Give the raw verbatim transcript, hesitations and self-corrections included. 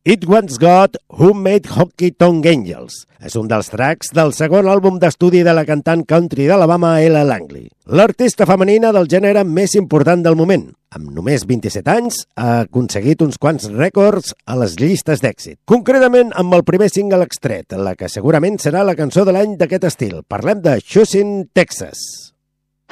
It Once Got Who Made Honky Tonk Angels. És un dels tracks del segon àlbum d'estudi de la cantant country d'Alabama, Ella Langley. L'artista femenina del gènere més important del moment. Amb només vint-i-set anys, ha aconseguit uns quants rècords a les llistes d'èxit. Concretament amb el primer single extret, la que segurament serà la cançó de l'any d'aquest estil. Parlem de Houston, Texas.